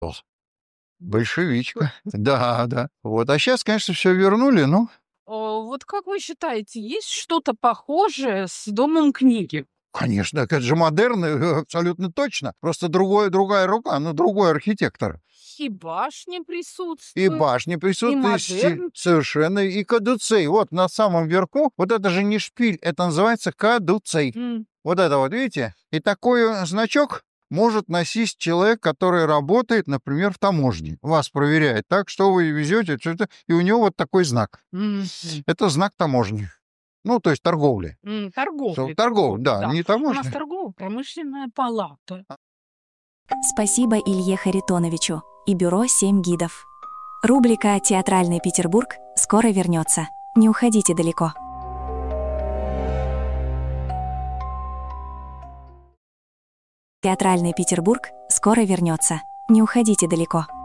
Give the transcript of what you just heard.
Большевичка. Да, да. Вот. А сейчас, конечно, все вернули, но Вот как вы считаете, есть что-то похожее с домом книги? конечно, это же модерн, абсолютно точно. Просто другая рука, но другой архитектор. И башни И присутствуют, башни и присутствуют, модерн. совершенно, и кадуцей. Вот на самом верху, вот это же не шпиль, это называется кадуцей. М. Вот это вот, видите? И такой значок может носить человек, который работает, например, в таможне. Вас проверяет так, что вы везете, что-то, и у него вот такой знак. Мгм. Это знак таможни. Ну, то есть торговли. Торговли, Торговли, да, да. не У нас таможня. торгово-промышленная палата. Спасибо Илье Харитоновичу и бюро «7 гидов». Рубрика «Театральный Петербург» скоро вернется. Не уходите далеко. Театральный Петербург скоро вернется. Не уходите далеко.